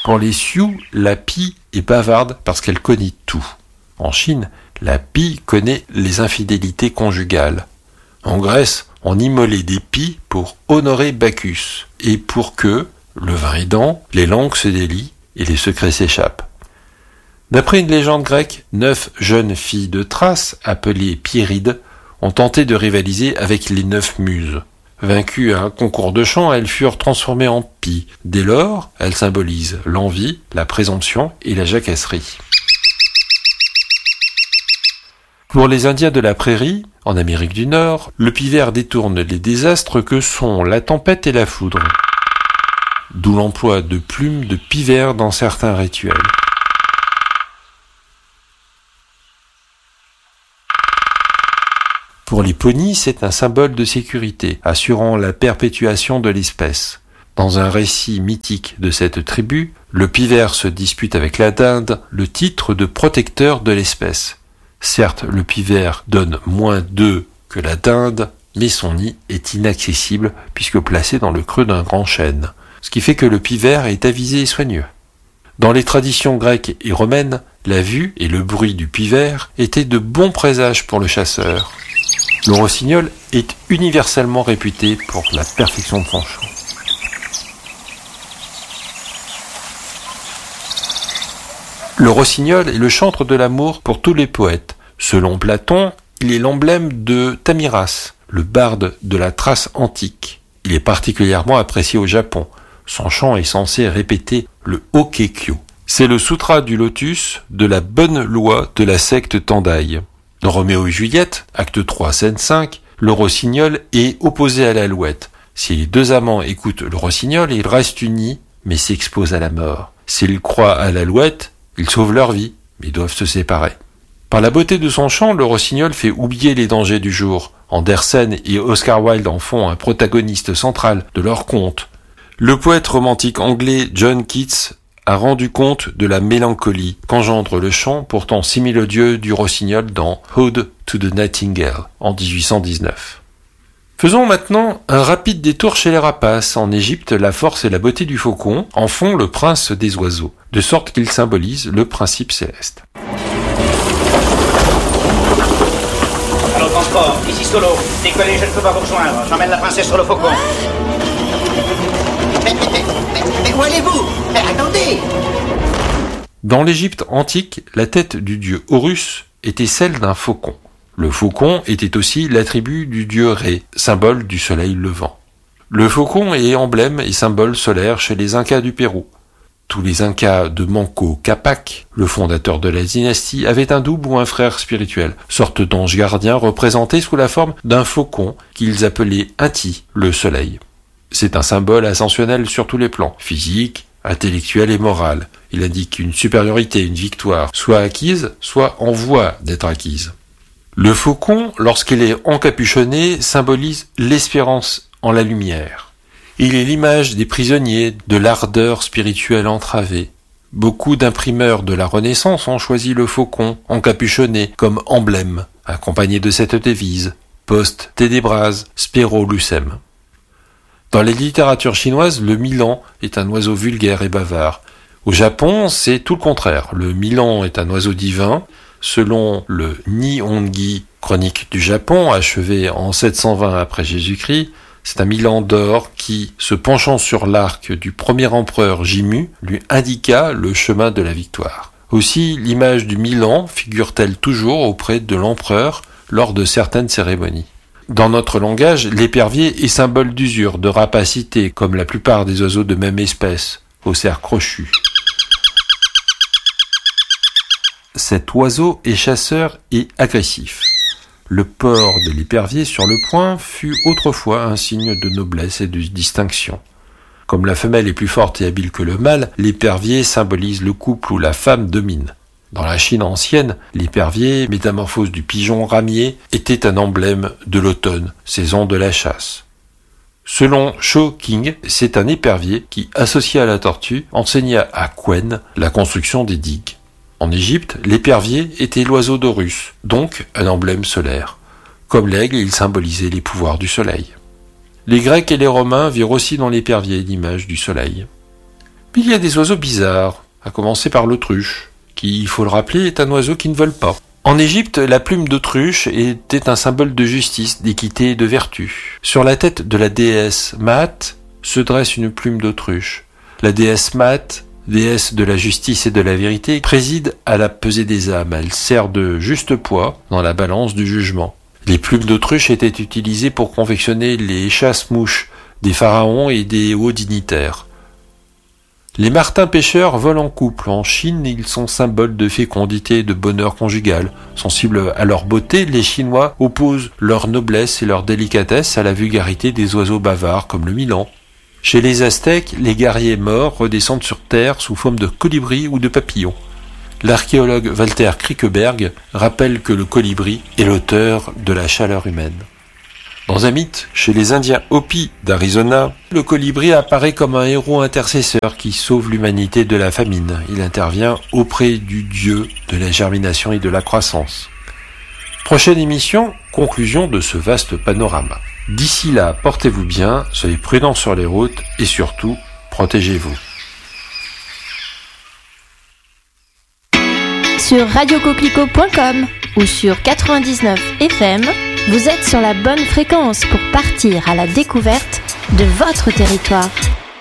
Pour les Sioux, la pie est bavarde parce qu'elle connaît tout. En Chine, la pie connaît les infidélités conjugales. En Grèce, on immolait des pies pour honorer Bacchus et pour que, le vin aidant, les langues se délient et les secrets s'échappent. D'après une légende grecque, 9 jeunes filles de Thrace, appelées Piérides, ont tenté de rivaliser avec les 9 muses. Vaincues à un concours de chant, elles furent transformées en pies. Dès lors, elles symbolisent l'envie, la présomption et la jacasserie. Pour les Indiens de la prairie, en Amérique du Nord, le pivert détourne les désastres que sont la tempête et la foudre. D'où l'emploi de plumes de pivert dans certains rituels. Pour les ponis, c'est un symbole de sécurité, assurant la perpétuation de l'espèce. Dans un récit mythique de cette tribu, le pivert se dispute avec la dinde le titre de protecteur de l'espèce. Certes, le pivert donne moins d'œufs que la dinde, mais son nid est inaccessible puisque placé dans le creux d'un grand chêne, ce qui fait que le pivert est avisé et soigneux. Dans les traditions grecques et romaines, la vue et le bruit du pivert étaient de bons présages pour le chasseur. Le rossignol est universellement réputé pour la perfection de son chant. Le rossignol est le chantre de l'amour pour tous les poètes. Selon Platon, il est l'emblème de Tamiras, le barde de la Thrace antique. Il est particulièrement apprécié au Japon. Son chant est censé répéter le Hokkekyo. C'est le sutra du lotus de la bonne loi de la secte Tendai. Dans Roméo et Juliette, acte 3, scène 5, le rossignol est opposé à l'alouette. Si les deux amants écoutent le rossignol, ils restent unis, mais s'exposent à la mort. S'ils croient à l'alouette, ils sauvent leur vie, mais doivent se séparer. Par la beauté de son chant, le rossignol fait oublier les dangers du jour. Andersen et Oscar Wilde en font un protagoniste central de leur conte. Le poète romantique anglais John Keats a rendu compte de la mélancolie qu'engendre le chant pourtant si mélodieux du rossignol dans Ode to the Nightingale en 1819. Faisons maintenant un rapide détour chez les rapaces. En Égypte, la force et la beauté du faucon en font le prince des oiseaux, de sorte qu'il symbolise le principe céleste. Allô, transport, ici Solo. Décollez, je ne peux pas vous rejoindre. J'emmène la princesse sur le faucon. Mais où allez-vous? Mais attendez! Dans l'Égypte antique, la tête du dieu Horus était celle d'un faucon. Le faucon était aussi l'attribut du dieu Ré, symbole du soleil levant. Le faucon est emblème et symbole solaire chez les Incas du Pérou. Tous les Incas de Manco Capac, le fondateur de la dynastie, avaient un double ou un frère spirituel, sorte d'ange gardien représenté sous la forme d'un faucon qu'ils appelaient Inti, le soleil. C'est un symbole ascensionnel sur tous les plans, physique, intellectuel et moral. Il indique une supériorité, une victoire, soit acquise, soit en voie d'être acquise. Le faucon, lorsqu'il est encapuchonné, symbolise l'espérance en la lumière. Il est l'image des prisonniers, de l'ardeur spirituelle entravée. Beaucoup d'imprimeurs de la Renaissance ont choisi le faucon, encapuchonné, comme emblème, accompagné de cette devise, Post Tenebras Spero Lucem. Dans les littératures chinoises, le milan est un oiseau vulgaire et bavard. Au Japon, c'est tout le contraire. Le milan est un oiseau divin. Selon le Nihongi, chronique du Japon, achevé en 720 après Jésus-Christ, c'est un milan d'or qui, se penchant sur l'arc du premier empereur Jimmu, lui indiqua le chemin de la victoire. Aussi, l'image du milan figure-t-elle toujours auprès de l'empereur lors de certaines cérémonies. Dans notre langage, l'épervier est symbole d'usure, de rapacité, comme la plupart des oiseaux de même espèce, au cerf crochu. Cet oiseau est chasseur et agressif. Le port de l'épervier sur le poing fut autrefois un signe de noblesse et de distinction. Comme la femelle est plus forte et habile que le mâle, l'épervier symbolise le couple où la femme domine. Dans la Chine ancienne, l'épervier, métamorphose du pigeon ramier, était un emblème de l'automne, saison de la chasse. Selon Shou King, c'est un épervier qui, associé à la tortue, enseigna à Quen la construction des digues. En Égypte, l'épervier était l'oiseau d'Horus, donc un emblème solaire. Comme l'aigle, il symbolisait les pouvoirs du soleil. Les Grecs et les Romains virent aussi dans l'épervier l'image du soleil. Il y a des oiseaux bizarres, à commencer par l'autruche, qui, il faut le rappeler, est un oiseau qui ne vole pas. En Égypte, la plume d'autruche était un symbole de justice, d'équité et de vertu. Sur la tête de la déesse Maat se dresse une plume d'autruche. La déesse Maat, déesse de la justice et de la vérité, préside à la pesée des âmes. Elle sert de juste poids dans la balance du jugement. Les plumes d'autruche étaient utilisées pour confectionner les chasse-mouches des pharaons et des hauts dignitaires. Les martins pêcheurs volent en couple. En Chine, ils sont symboles de fécondité et de bonheur conjugal. Sensibles à leur beauté, les Chinois opposent leur noblesse et leur délicatesse à la vulgarité des oiseaux bavards comme le milan. Chez les Aztèques, les guerriers morts redescendent sur terre sous forme de colibris ou de papillons. L'archéologue Walter Krickeberg rappelle que le colibri est l'auteur de la chaleur humaine. Dans un mythe, chez les Indiens Hopi d'Arizona, le colibri apparaît comme un héros intercesseur qui sauve l'humanité de la famine. Il intervient auprès du dieu de la germination et de la croissance. Prochaine émission, conclusion de ce vaste panorama. D'ici là, portez-vous bien, soyez prudents sur les routes et surtout, protégez-vous. Sur radiocoquelicot.com ou sur 99 FM, vous êtes sur la bonne fréquence pour partir à la découverte de votre territoire.